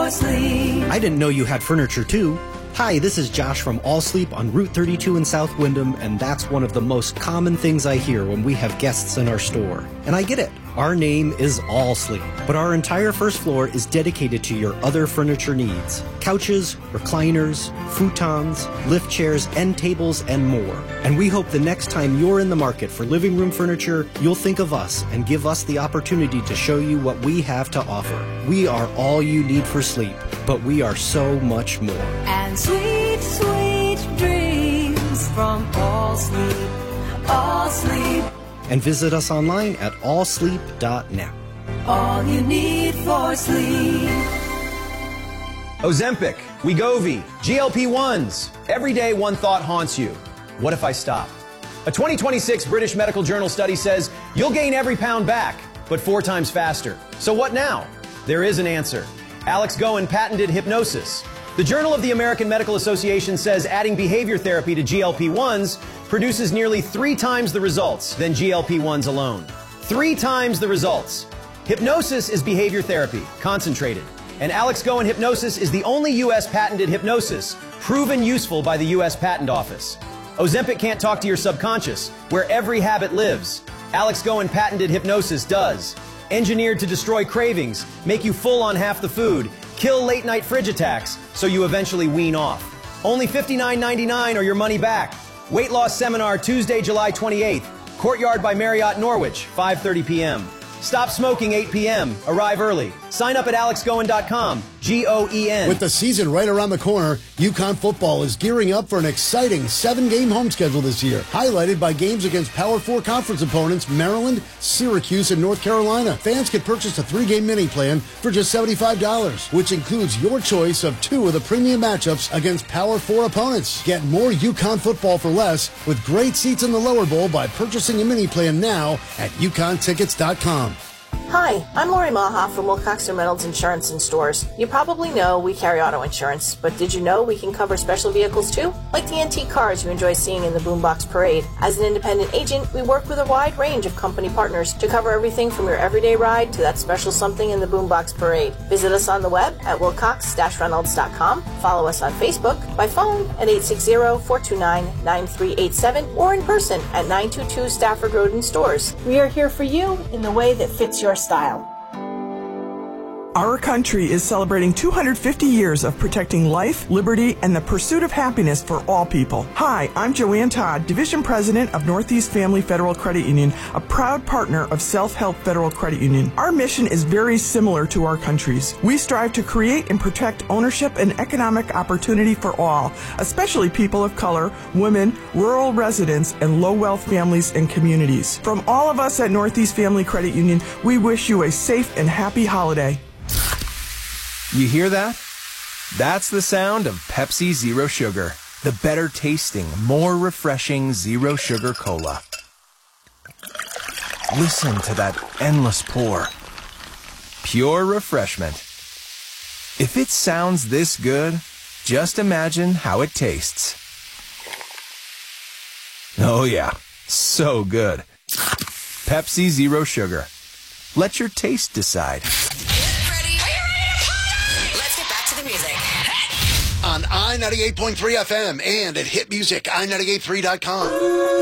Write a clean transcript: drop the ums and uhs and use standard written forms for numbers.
for sleep. I didn't know you had furniture too. Hi, this is Josh from All Sleep on Route 32 in South Windham, and that's one of the most common things I hear when we have guests in our store. And I get it. Our name is All Sleep, but our entire first floor is dedicated to your other furniture needs. Couches, recliners, futons, lift chairs, end tables, and more. And we hope the next time you're in the market for living room furniture, you'll think of us and give us the opportunity to show you what we have to offer. We are all you need for sleep, but we are so much more. And sweet, sweet dreams from All Sleep. All Sleep. And visit us online at allsleep.net. All you need for sleep. Ozempic, Wegovy, GLP-1s. Every day one thought haunts you. What if I stop? A 2026 British Medical Journal study says you'll gain every pound back, but 4 times faster. So what now? There is an answer. Alex Goen patented hypnosis. The Journal of the American Medical Association says adding behavior therapy to GLP-1s produces nearly 3 times the results than GLP-1s alone. 3 times the results. Hypnosis is behavior therapy, concentrated. And Alex Goen Hypnosis is the only U.S. patented hypnosis proven useful by the U.S. Patent Office. Ozempic can't talk to your subconscious, where every habit lives. Alex Goen patented hypnosis does. Engineered to destroy cravings, make you full on half the food, kill late-night fridge attacks, so you eventually wean off. Only $59.99 or your money back. Weight loss seminar Tuesday, July 28th. Courtyard by Marriott Norwich, 5:30 p.m. Stop smoking 8 p.m. Arrive early. Sign up at alexgoen.com. Goen. With the season right around the corner, UConn football is gearing up for an exciting 7-game home schedule this year, highlighted by games against Power 4 conference opponents Maryland, Syracuse, and North Carolina. Fans can purchase a 3-game mini plan for just $75, which includes your choice of 2 of the premium matchups against Power 4 opponents. Get more UConn football for less with great seats in the lower bowl by purchasing a mini plan now at UConnTickets.com. Hi, I'm Lori Maha from Wilcox & Reynolds Insurance and Stores. You probably know we carry auto insurance, but did you know we can cover special vehicles too? Like the antique cars you enjoy seeing in the Boombox Parade. As an independent agent, we work with a wide range of company partners to cover everything from your everyday ride to that special something in the Boombox Parade. Visit us on the web at wilcox-reynolds.com. Follow us on Facebook, by phone at 860-429-9387, or in person at 922 Stafford Road in Stores. We are here for you in the way that fits your style. Our country is celebrating 250 years of protecting life, liberty, and the pursuit of happiness for all people. Hi, I'm Joanne Todd, Division President of Northeast Family Federal Credit Union, a proud partner of Self-Help Federal Credit Union. Our mission is very similar to our country's. We strive to create and protect ownership and economic opportunity for all, especially people of color, women, rural residents, and low-wealth families and communities. From all of us at Northeast Family Credit Union, we wish you a safe and happy holiday. You hear that? That's the sound of Pepsi Zero Sugar, the better tasting, more refreshing zero sugar cola. Listen to that endless pour. Pure refreshment. If it sounds this good, just imagine how it tastes. Oh yeah, so good. Pepsi Zero Sugar. Let your taste decide. On I-98.3 FM and at hitmusic, i98.3.com.